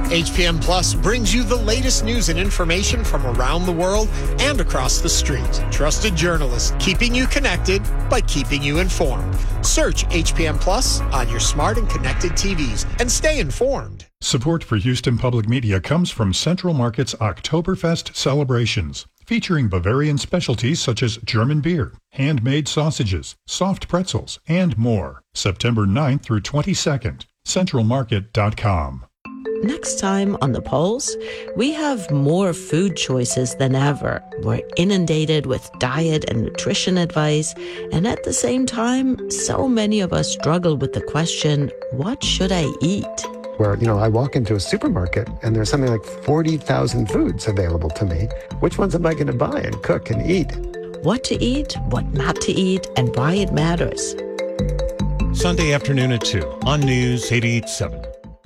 HPM Plus brings you the latest news and information from around the world and across the street. Trusted journalists keeping you connected by keeping you informed. Search HPM Plus on your smart and connected TVs and stay informed. Support for Houston Public Media comes from Central Market's Oktoberfest celebrations, featuring Bavarian specialties such as German beer, handmade sausages, soft pretzels, and more. September 9th through 22nd. CentralMarket.com. Next time on The Pulse, we have more food choices than ever. We're inundated with diet and nutrition advice, and at the same time, so many of us struggle with the question, what should I eat? Where, I walk into a supermarket and there's something like 40,000 foods available to me. Which ones am I going to buy and cook and eat? What to eat, what not to eat, and why it matters. Sunday afternoon at 2 on News 88.7.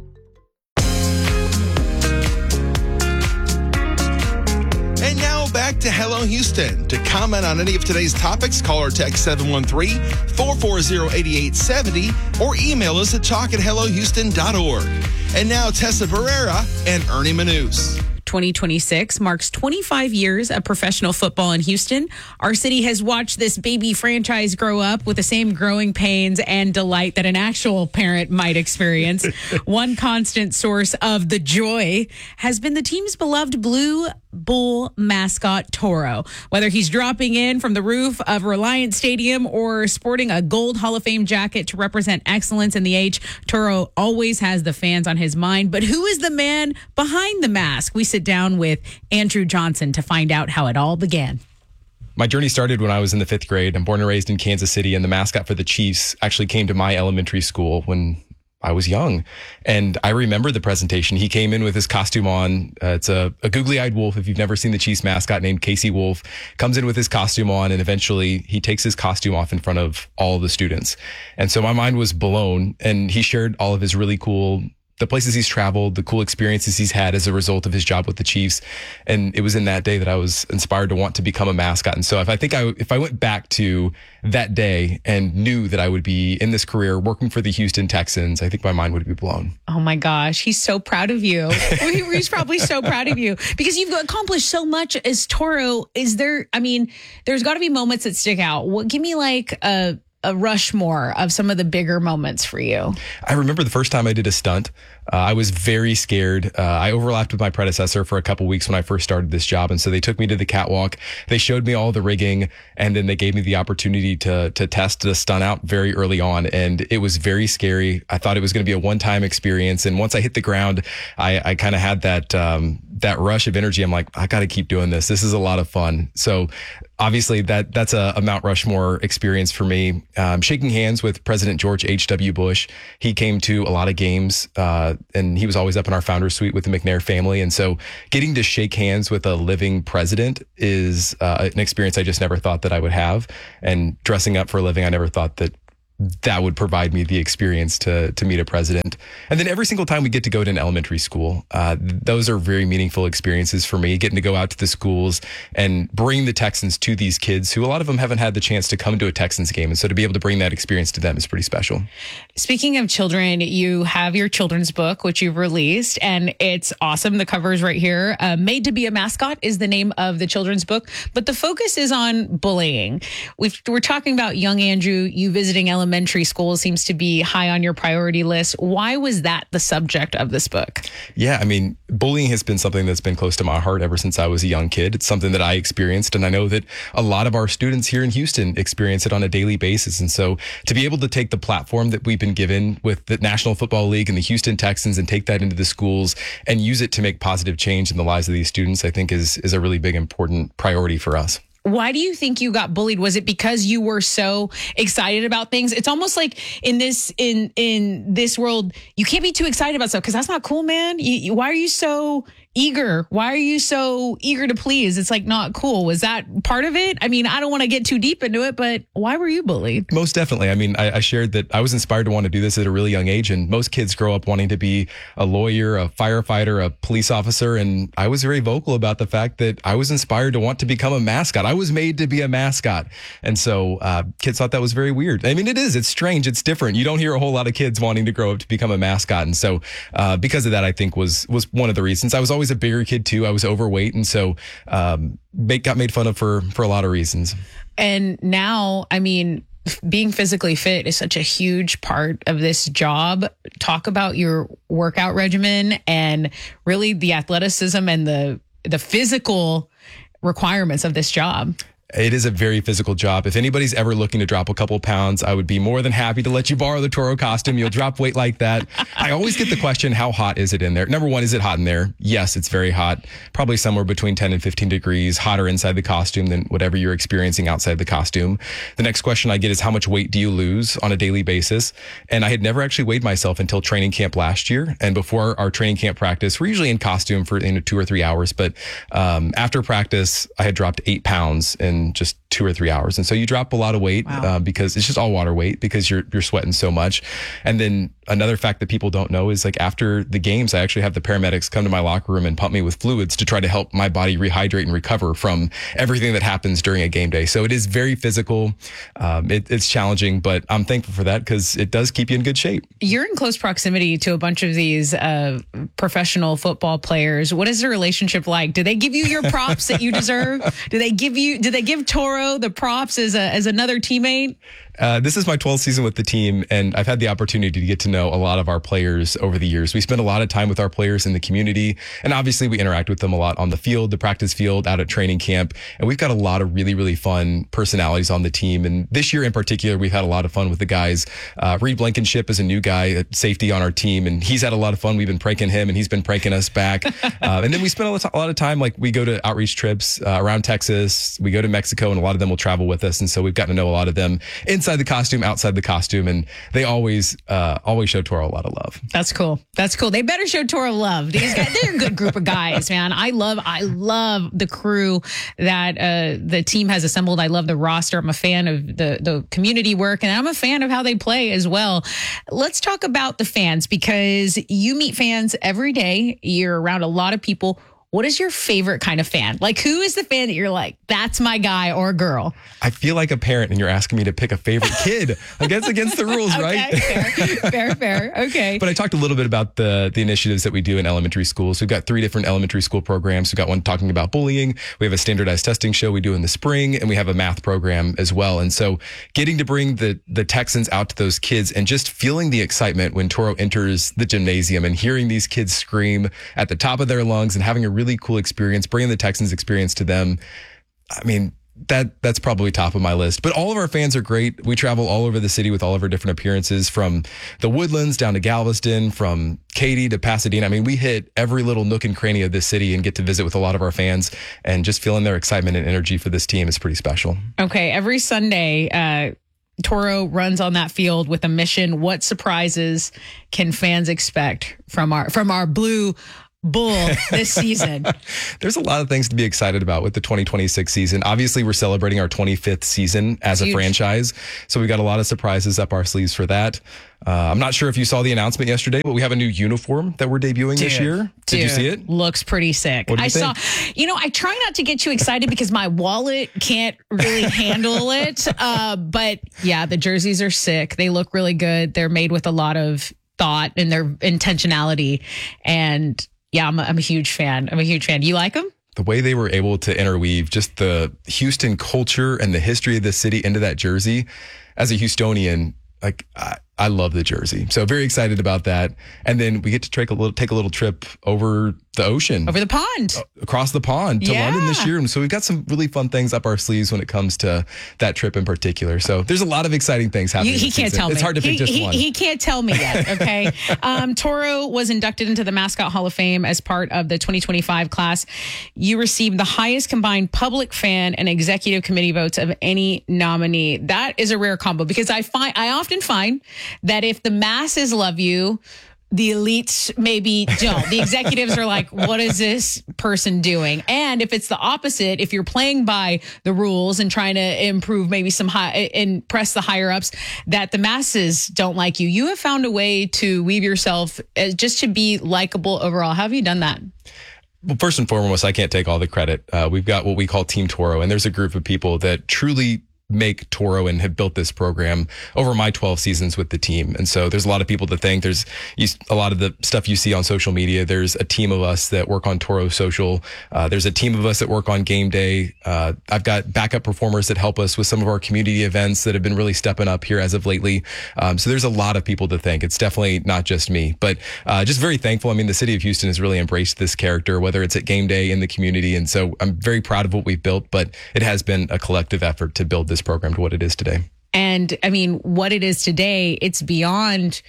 And now back to Hello Houston. To comment on any of today's topics, call or text 713-440-8870 or email us at talk@hellohouston.org. And now Tessa Barrera and Ernie Manous. 2026 marks 25 years of professional football in Houston. Our city has watched this baby franchise grow up with the same growing pains and delight that an actual parent might experience. One constant source of the joy has been the team's beloved Blue Bull mascot, Toro. Whether he's dropping in from the roof of Reliant Stadium or sporting a gold Hall of Fame jacket to represent excellence in the H, Toro always has the fans on his mind. But who is the man behind the mask? We sit down with Andrew Johnson to find out how it all began. My journey started when I was in the 5th grade. I'm born and raised in Kansas City, and the mascot for the Chiefs actually came to my elementary school when I was young. And I remember the presentation. He came in with his costume on. It's a googly-eyed wolf. If you've never seen the Chiefs mascot named Casey Wolf, comes in with his costume on, and eventually he takes his costume off in front of all the students. And so my mind was blown, and he shared all of his really cool the places he's traveled, the cool experiences he's had as a result of his job with the Chiefs. And it was in that day that I was inspired to want to become a mascot. And so if I went back to that day and knew that I would be in this career working for the Houston Texans, I think my mind would be blown. Oh my gosh, he's so proud of you. He's probably so proud of you because you've accomplished so much as Toro. There's got to be moments that stick out. Give me like a Rushmore of some of the bigger moments for you. I remember the first time I did a stunt. I was very scared. I overlapped with my predecessor for a couple weeks when I first started this job. And so they took me to the catwalk. They showed me all the rigging, and then they gave me the opportunity to test the stunt out very early on. And it was very scary. I thought it was going to be a one-time experience. And once I hit the ground, I kind of had that rush of energy. I'm like, I got to keep doing this. This is a lot of fun. So obviously that's a Mount Rushmore experience for me. Shaking hands with President George H.W. Bush. He came to a lot of games, and he was always up in our founder's suite with the McNair family. And so getting to shake hands with a living president is an experience I just never thought that I would have. And dressing up for a living, I never thought that would provide me the experience to meet a president. And then every single time we get to go to an elementary school, those are very meaningful experiences for me, getting to go out to the schools and bring the Texans to these kids who a lot of them haven't had the chance to come to a Texans game. And so to be able to bring that experience to them is pretty special. Speaking of children, you have your children's book, which you've released, and it's awesome. The cover is right here. Made to be a Mascot is the name of the children's book, but the focus is on bullying. We're talking about young Andrew, you visiting elementary school seems to be high on your priority list. Why was that the subject of this book? Yeah, bullying has been something that's been close to my heart ever since I was a young kid. It's something that I experienced, and I know that a lot of our students here in Houston experience it on a daily basis. And so to be able to take the platform that we've been given with the National Football League and the Houston Texans and take that into the schools and use it to make positive change in the lives of these students, I think is a really big, important priority for us. Why do you think you got bullied? Was it because you were so excited about things? It's almost like in this world, you can't be too excited about stuff because that's not cool, man. Why are you so eager? Why are you so eager to please? It's like not cool. Was that part of it? I mean, I don't want to get too deep into it, but why were you bullied? Most definitely. I mean, I shared that I was inspired to want to do this at a really young age, and most kids grow up wanting to be a lawyer, a firefighter, a police officer, and I was very vocal about the fact that I was inspired to want to become a mascot. I was made to be a mascot, and so kids thought that was very weird. I mean, it is. It's strange. It's different. You don't hear a whole lot of kids wanting to grow up to become a mascot, and so because of that, I think was one of the reasons. I was always a bigger kid too. I was overweight, and so got made fun of for a lot of reasons. And now, I mean, being physically fit is such a huge part of this job. Talk about your workout regimen and really the athleticism and the physical requirements of this job. It is a very physical job. If anybody's ever looking to drop a couple pounds, I would be more than happy to let you borrow the Toro costume. You'll drop weight like that. I always get the question, how hot is it in there? Number one, is it hot in there? Yes, it's very hot. Probably somewhere between 10 and 15 degrees hotter inside the costume than whatever you're experiencing outside the costume. The next question I get is, how much weight do you lose on a daily basis? And I had never actually weighed myself until training camp last year. And before our training camp practice, we're usually in costume for 2 or 3 hours. But after practice, I had dropped 8 pounds in just 2 or 3 hours. And so you drop a lot of weight. Wow. Because it's just all water weight because you're sweating so much. And then another fact that people don't know is, like, after the games, I actually have the paramedics come to my locker room and pump me with fluids to try to help my body rehydrate and recover from everything that happens during a game day. So it is very physical. It's challenging, but I'm thankful for that because it does keep you in good shape. You're in close proximity to a bunch of these professional football players. What is the relationship like? Do they give you your props that you deserve? Do they give Toro the props as another teammate? This is my 12th season with the team, and I've had the opportunity to get to know a lot of our players over the years. We spend a lot of time with our players in the community, and obviously we interact with them a lot on the field, the practice field, out at training camp, and we've got a lot of really, really fun personalities on the team. And this year in particular, we've had a lot of fun with the guys. Reed Blankenship is a new guy at safety on our team, and he's had a lot of fun. We've been pranking him, and he's been pranking us back. And then we spend a lot of time, like, we go to outreach trips around Texas. We go to Mexico, and a lot of them will travel with us, and so we've gotten to know a lot of them inside the costume, outside the costume, and they always show Toro a lot of love. That's cool. That's cool. They better show Toro love. These guys, they're a good group of guys, man. I love the crew that the team has assembled. I love the roster. I'm a fan of the community work, and I'm a fan of how they play as well. Let's talk about the fans, because you meet fans every day. You're around a lot of people. What is your favorite kind of fan? Like, who is the fan that you're like, that's my guy or girl? I feel like a parent and you're asking me to pick a favorite kid. I guess against the rules, right? Fair. Okay. But I talked a little bit about the initiatives that we do in elementary schools. We've got 3 different elementary school programs. We've got one talking about bullying. We have a standardized testing show we do in the spring, and we have a math program as well. And so getting to bring the Texans out to those kids and just feeling the excitement when Toro enters the gymnasium and hearing these kids scream at the top of their lungs and having a really cool experience, bringing the Texans experience to them. I mean, that's probably top of my list. But all of our fans are great. We travel all over the city with all of our different appearances, from the Woodlands down to Galveston, from Katy to Pasadena. I mean, we hit every little nook and cranny of this city and get to visit with a lot of our fans, and just feeling their excitement and energy for this team is pretty special. Okay, every Sunday, Toro runs on that field with a mission. What surprises can fans expect from our blue bull this season? There's a lot of things to be excited about with the 2026 season. Obviously, we're celebrating our 25th season as a franchise, so we got a lot of surprises up our sleeves for that. I'm not sure if you saw the announcement yesterday, but we have a new uniform that we're debuting this year. Did you see it? Looks pretty sick. What do you think? I try not to get too excited because my wallet can't really handle it. But yeah, the jerseys are sick. They look really good. They're made with a lot of thought and their intentionality. And yeah, I'm a huge fan. You like them? The way they were able to interweave just the Houston culture and the history of the city into that jersey. As a Houstonian, like, I love the jersey. So very excited about that. And then we get to take a little trip over the ocean. Over the pond. Across the pond to London this year. And so we've got some really fun things up our sleeves when it comes to that trip in particular. So there's a lot of exciting things happening. He can't tell me. It's hard to pick just one. He can't tell me yet, okay? Toro was inducted into the Mascot Hall of Fame as part of the 2025 class. You received the highest combined public, fan, and executive committee votes of any nominee. That is a rare combo, because I often find that if the masses love you, the elites maybe don't. The executives are like, what is this person doing? And if it's the opposite, if you're playing by the rules and trying to improve maybe impress the higher ups, that the masses don't like you. You have found a way to weave yourself just to be likable overall. How have you done that? Well, first and foremost, I can't take all the credit. We've got what we call Team Toro, and there's a group of people that truly make Toro and have built this program over my 12 seasons with the team. And so there's a lot of people that think there's a lot of the stuff you see on social media. There's a team of us that work on Toro Social. There's a team of us that work on game day. I've got backup performers that help us with some of our community events that have been really stepping up here as of lately. So there's a lot of people to thank. It's definitely not just me, but just very thankful. I mean, the city of Houston has really embraced this character, whether it's at game day in the community. And so I'm very proud of what we've built, but it has been a collective effort to build this program to what it is today. And I mean, what it is today, it's beyond,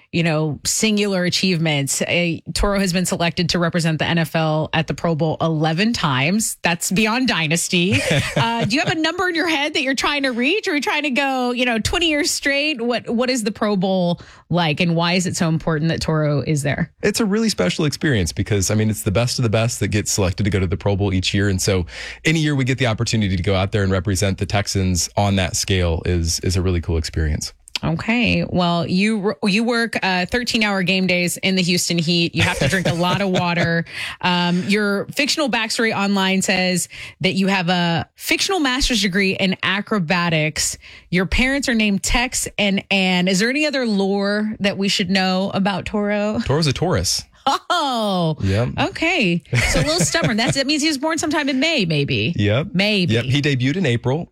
singular achievements. Toro has been selected to represent the NFL at the Pro Bowl 11 times. That's beyond dynasty. Do you have a number in your head that you're trying to reach, or are you trying to go, 20 years straight? What is the Pro Bowl like, and why is it so important that Toro is there? It's a really special experience because, it's the best of the best that gets selected to go to the Pro Bowl each year. And so any year we get the opportunity to go out there and represent the Texans on that scale is a really cool experience. Okay. Well, you work 13-hour game days in the Houston heat. You have to drink a lot of water. Your fictional backstory online says that you have a fictional master's degree in acrobatics. Your parents are named Tex and Ann. Is there any other lore that we should know about Toro? Toro's a Taurus. Oh, yep. Okay. So a little stubborn. That means he was born sometime in May, maybe. Yep. Maybe. Yep. He debuted in April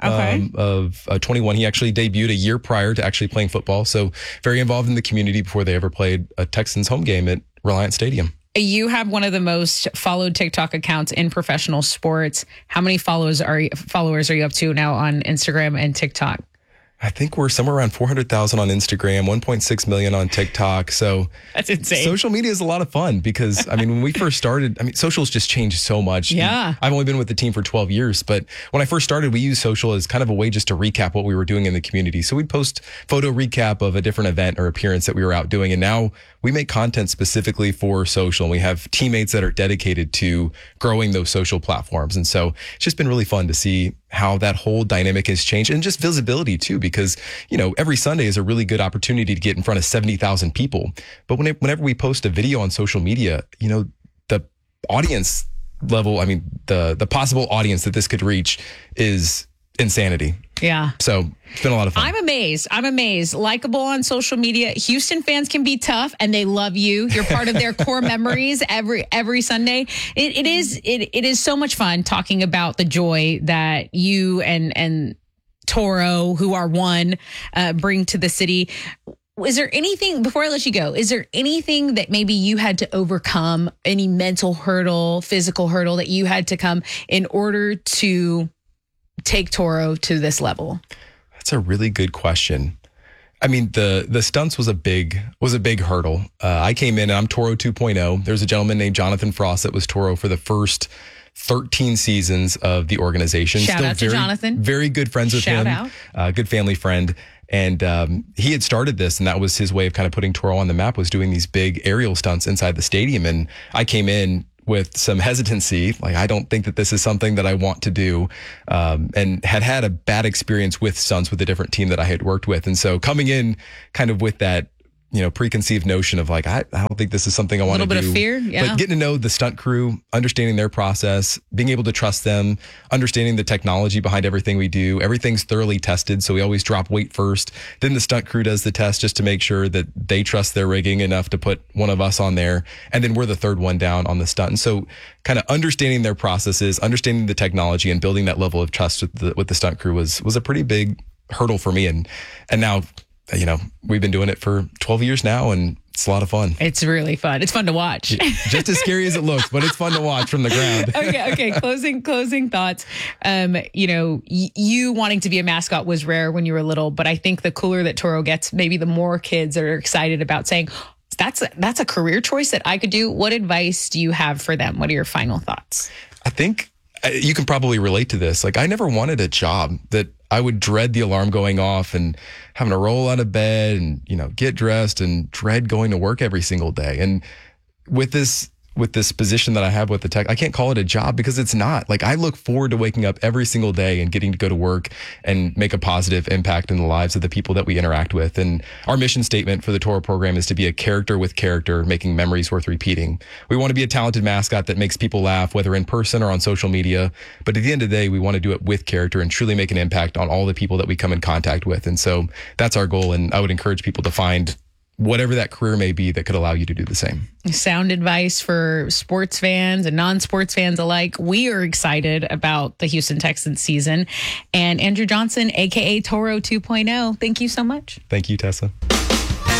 of 21. He actually debuted a year prior to actually playing football. So very involved in the community before they ever played a Texans home game at Reliant Stadium. You have one of the most followed TikTok accounts in professional sports. How many followers are you up to now on Instagram and TikTok? I think we're somewhere around 400,000 on Instagram, 1.6 million on TikTok. So that's insane. Social media is a lot of fun because, when we first started, social's just changed so much. Yeah. I've only been with the team for 12 years, but when I first started, we used social as kind of a way just to recap what we were doing in the community. So we'd post photo recap of a different event or appearance that we were out doing. And now we make content specifically for social, and we have teammates that are dedicated to growing those social platforms. And so it's just been really fun to see how that whole dynamic has changed, and just visibility too, because, every Sunday is a really good opportunity to get in front of 70,000 people. But whenever we post a video on social media, the audience level, the possible audience that this could reach is insanity. Yeah. So it's been a lot of fun. I'm amazed. Likeable on social media. Houston fans can be tough, and they love you. You're part of their core memories every Sunday. It is so much fun talking about the joy that you and Toro, who are one, bring to the city. Is there anything, before I let you go, is there anything that maybe you had to overcome, any mental hurdle, physical hurdle that you had to come in order to take Toro to this level? That's a really good question. The stunts was a big hurdle. I came in and I'm Toro 2.0. There's a gentleman named Jonathan Frost that was Toro for the first 13 seasons of the organization. Shout out to Jonathan. Very good friends with him. Shout out. Good family friend. And he had started this, and that was his way of kind of putting Toro on the map, was doing these big aerial stunts inside the stadium. And I came in with some hesitancy, like I don't think that this is something that I want to do, and had a bad experience with stunts with a different team that I had worked with. And so coming in kind of with that, preconceived notion of like, I don't think this is something I want to do. A little bit of fear, yeah. But getting to know the stunt crew, understanding their process, being able to trust them, understanding the technology behind everything we do. Everything's thoroughly tested, so we always drop weight first. Then the stunt crew does the test just to make sure that they trust their rigging enough to put one of us on there. And then we're the third one down on the stunt. And so kind of understanding their processes, understanding the technology, and building that level of trust with the stunt crew was a pretty big hurdle for me. And now, we've been doing it for 12 years now, and it's a lot of fun. It's really fun. It's fun to watch. Just as scary as it looks, but it's fun to watch from the ground. Okay. Closing thoughts. You wanting to be a mascot was rare when you were little, but I think the cooler that Toro gets, maybe the more kids are excited about saying, that's a career choice that I could do. What advice do you have for them? What are your final thoughts? I think you can probably relate to this. Like, I never wanted a job that I would dread the alarm going off and having to roll out of bed and, get dressed and dread going to work every single day. And with this position that I have with the tech, I can't call it a job because it's not. Like, I look forward to waking up every single day and getting to go to work and make a positive impact in the lives of the people that we interact with. And our mission statement for the Toro program is to be a character with character, making memories worth repeating. We want to be a talented mascot that makes people laugh, whether in person or on social media. But at the end of the day, we want to do it with character and truly make an impact on all the people that we come in contact with. And so that's our goal. And I would encourage people to find whatever that career may be that could allow you to do the same. Sound advice for sports fans and non-sports fans alike. We are excited about the Houston Texans season. And Andrew Johnson, a.k.a. Toro 2.0, thank you so much. Thank you, Tessa.